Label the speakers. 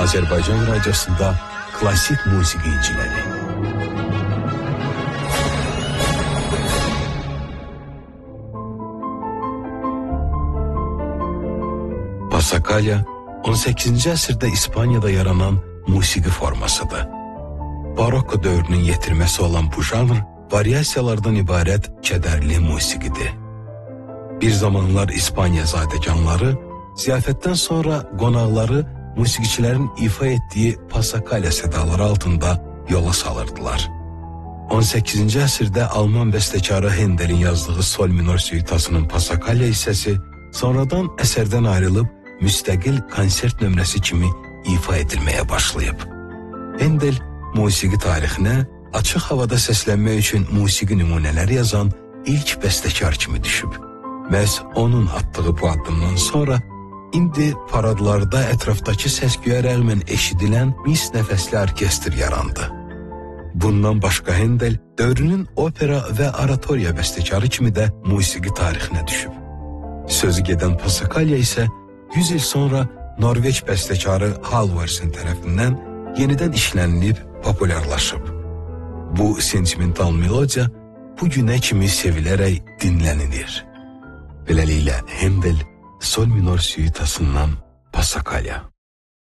Speaker 1: Azərbaycan Radiosunda Klasik Musiqi İnciləri. Pasakalya, 18-ci əsrdə İspaniyada yaranan musiqi formasıdır. Barokko dövrünün yetirməsi olan bu janr, variasiyalardan ibarət kədərli musiqidir. Bir zamanlar İspaniya zadəganları, ziyafətdən sonra qonaqları musiqiçilərin ifa etdiyi pasakalya sədaları altında yola salırdılar. 18-ci əsrdə Alman bəstəkarı Hendelin yazdığı sol minor süitasının pasakalya hissəsi sonradan əsərdən ayrılıb müstəqil konsert nömrəsi kimi ifa edilməyə başlayıb. Hendel musiqi tarixinə açıq havada səslənmək üçün musiqi nümunələri yazan ilk bəstəkar kimi düşüb. Məhz onun atdığı bu addımdan sonra indi paradlarda ətrafdakı səs-küyə rəğmən eşidilən mis nəfəsli orkestr yarandı. Bundan başqa Hendel dövrünün opera və oratoriya bəstəkarı kimi də musiqi tarixinə düşüb. Sözü gedən pasakalya isə 100 il sonra Norveç bəstəkarı Halvorsen tərəfindən yenidən işlənilib populyarlaşıb. Bu sentimental melodiya bu günə kimi sevilərək dinlənilir. Beləliklə Hendel sol minor süitasından pasakalya.